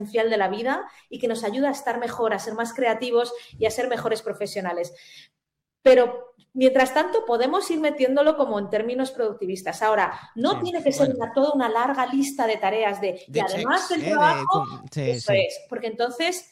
esencial de la vida y que nos ayuda a estar mejor, a ser más creativos y a ser mejores profesionales. Pero, mientras tanto, podemos ir metiéndolo como en términos productivistas. Ahora, no tiene que ser toda una larga lista de tareas y además del trabajo, eso es, porque entonces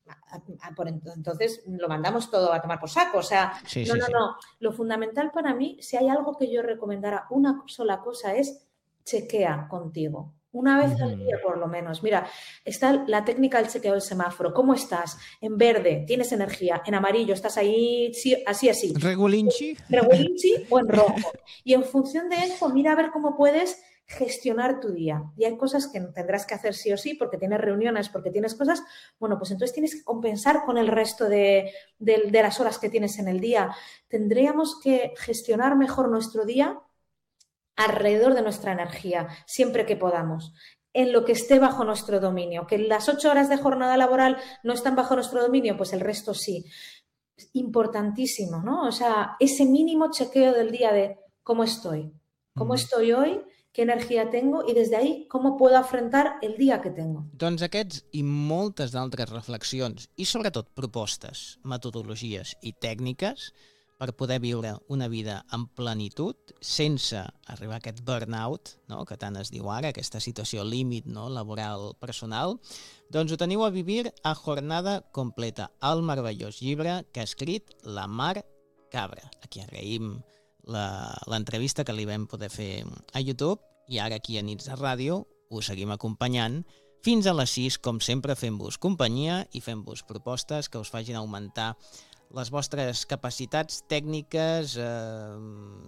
lo mandamos todo a tomar por saco. O sea, no. Lo fundamental para mí, si hay algo que yo recomendara, una sola cosa es chequea contigo. Una vez al día, por lo menos. Mira, está la técnica del chequeo del semáforo. ¿Cómo estás? En verde, tienes energía. En amarillo, estás ahí así. ¿Regulinchi? Regulinchi o en rojo. Y en función de eso, mira a ver cómo puedes gestionar tu día. Y hay cosas que tendrás que hacer sí o sí porque tienes reuniones, porque tienes cosas. Bueno, pues entonces tienes que compensar con el resto de las horas que tienes en el día. Tendríamos que gestionar mejor nuestro día alrededor de nuestra energía, siempre que podamos, en lo que esté bajo nuestro dominio. Que las 8 horas de jornada laboral no están bajo nuestro dominio, pues el resto sí. Es importantísimo, ¿no? O sea, ese mínimo chequeo del día de cómo estoy hoy, qué energia tengo i des d'ahí com puedo afrontar el dia que tengo. Doncs aquests i moltes d'altres reflexions i sobretot propostes, metodologies i tècniques per poder viure una vida en plenitud sense arribar a aquest burnout, no?, que tant es diu ara, aquesta situació límit, no?, laboral personal, doncs ho teniu a Vivir a Jornada Completa, el meravellós llibre que ha escrit la Mar Cabra, a qui agraïm l'entrevista que li vam poder fer a YouTube i ara aquí a Nits de Ràdio us seguim acompanyant fins a les 6, com sempre, fent-vos companyia i fent-vos propostes que us facin augmentar les vostres capacitats tècniques,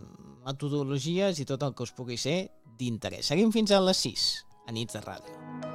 metodologies i tot el que us pugui ser d'interès. Seguim fins a les 6, a Nits de Ràdio.